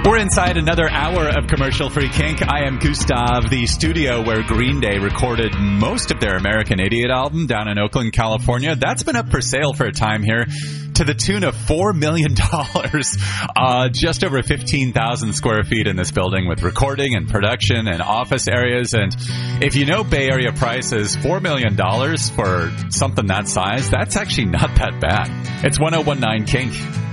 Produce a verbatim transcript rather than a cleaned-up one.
We're inside another hour of commercial-free kink. I am Gustav, the studio where Green Day recorded most of their American Idiot album down in Oakland, California. That's been up for sale for a time here to the tune of four million dollars. Uh, just over fifteen thousand square feet in this building with recording and production and office areas. And if you know Bay Area prices, four million dollars for something that size, that's actually not that bad. It's one oh one nine Kink.